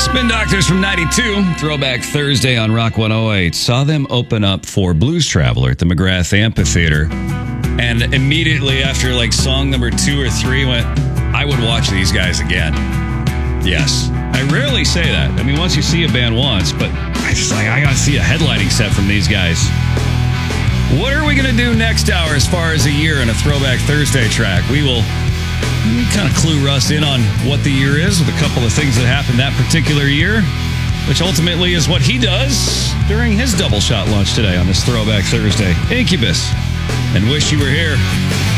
Spin Doctors from 92, Throwback Thursday on Rock 108. Saw them open up for Blues Traveler at the McGrath Amphitheater. And immediately after like song number 2 or 3 went, I would watch these guys again. Yes. I rarely say that. I mean, once you see a band once, but I got to see a headlining set from these guys. What are we going to do next hour as far as a year and a Throwback Thursday track? We will kind of clue Russ in on what the year is with a couple of things that happened that particular year, which ultimately is what he does during his double shot lunch today on this Throwback Thursday. Incubus and Wish You Were Here.